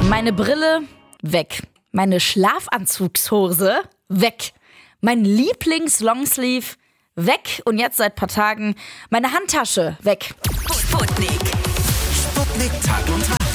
Meine Brille, weg. Meine Schlafanzugshose, weg. Mein Lieblings-Longsleeve, weg. Und jetzt seit ein paar Tagen meine Handtasche, weg. Sputnik. Sputnik Tag und Nacht.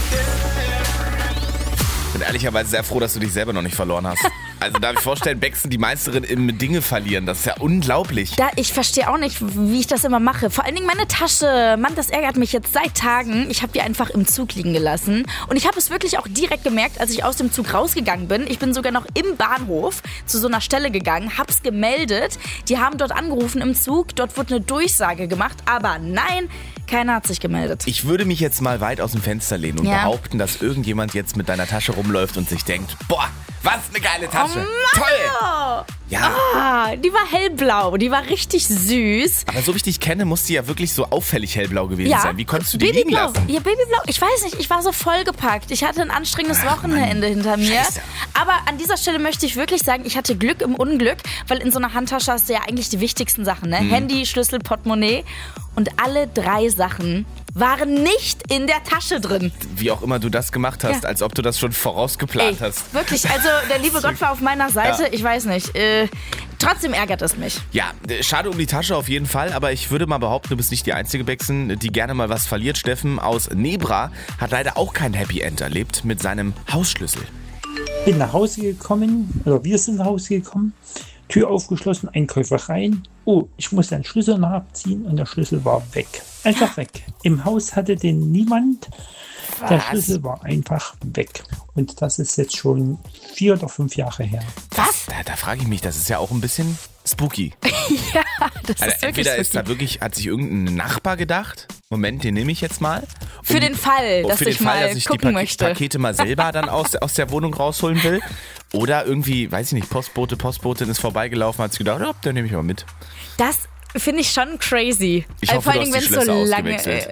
Ich bin ehrlicherweise sehr froh, dass du dich selber noch nicht verloren hast. Also darf ich vorstellen, Bexen die Meisterin im Dinge verlieren. Das ist ja unglaublich. Ich verstehe auch nicht, wie ich das immer mache. Vor allen Dingen meine Tasche. Mann, das ärgert mich jetzt seit Tagen. Ich habe die einfach im Zug liegen gelassen. Und ich habe es wirklich auch direkt gemerkt, als ich aus dem Zug rausgegangen bin. Ich bin sogar noch im Bahnhof zu so einer Stelle gegangen, hab's gemeldet. Die haben dort angerufen im Zug. Dort wurde eine Durchsage gemacht. Aber nein, keiner hat sich gemeldet. Ich würde mich jetzt mal weit aus dem Fenster lehnen und behaupten, dass irgendjemand jetzt mit deiner Tasche rumläuft und sich denkt, boah, was eine geile Tasche. Oh Mann! Toll! Ja. Die war hellblau, die war richtig süß. Aber so wie ich dich kenne, muss die ja wirklich so auffällig hellblau gewesen sein. Wie konntest du die liegen Babyblau. lassen? Ja, Babyblau. Ich weiß nicht, ich war so vollgepackt. Ich hatte ein anstrengendes Wochenende hinter mir. Scheiße. Aber an dieser Stelle möchte ich wirklich sagen, ich hatte Glück im Unglück, weil in so einer Handtasche hast du ja eigentlich die wichtigsten Sachen, ne? Handy, Schlüssel, Portemonnaie. Und alle 3 Sachen waren nicht in der Tasche drin. Wie auch immer du das gemacht hast, als ob du das schon vorausgeplant hast. Wirklich, also der liebe Gott war auf meiner Seite, Ja. ich weiß nicht. Trotzdem ärgert es mich. Ja, schade um die Tasche auf jeden Fall, aber ich würde mal behaupten, du bist nicht die einzige Bexen, die gerne mal was verliert. Steffen aus Nebra hat leider auch kein Happy End erlebt mit seinem Hausschlüssel. Bin nach Hause gekommen, oder wir sind nach Hause gekommen, Tür aufgeschlossen, Einkäufer rein. Oh, ich muss den Schlüssel nachziehen und der Schlüssel war weg. Einfach weg. Im Haus hatte den niemand. Der Schlüssel war einfach weg. Und das ist jetzt schon 4 oder 5 Jahre her. Was? Da frage ich mich, das ist ja auch ein bisschen spooky. Ja, das Also ist wirklich entweder ist spooky. da wirklich, hat sich irgendein Nachbar gedacht, Moment, den nehme ich jetzt mal. Für den Fall, dass für den ich Fall, mal dass ich die gucken möchte. Pakete mal selber dann aus der Wohnung rausholen will. Oder irgendwie, weiß ich nicht, Postbotin ist vorbeigelaufen, hat sich gedacht, ja, den nehme ich mal mit. Das finde ich schon crazy. Ich hoffe, vor du allen hast die Dingen, wenn es so Schlösser lange. ausgewechselt.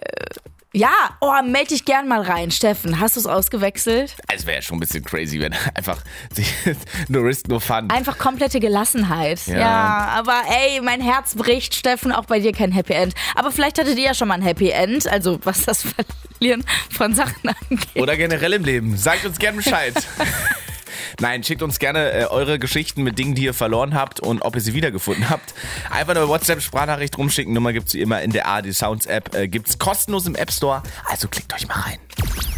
Melde dich gern mal rein. Steffen, hast du es ausgewechselt? Es wäre ja schon ein bisschen crazy, wenn einfach no risk, no fun. Einfach komplette Gelassenheit. Ja. Ja, aber ey, mein Herz bricht, Steffen, auch bei dir kein Happy End. Aber vielleicht hattet ihr ja schon mal ein Happy End, also was das Verlieren von Sachen angeht. Oder generell im Leben. Sagt uns gerne Bescheid. Nein, schickt uns gerne eure Geschichten mit Dingen, die ihr verloren habt und ob ihr sie wiedergefunden habt. Einfach eine WhatsApp-Sprachnachricht rumschicken. Nummer gibt's wie immer in der ARD Sounds App. Gibt's kostenlos im App Store. Also klickt euch mal rein.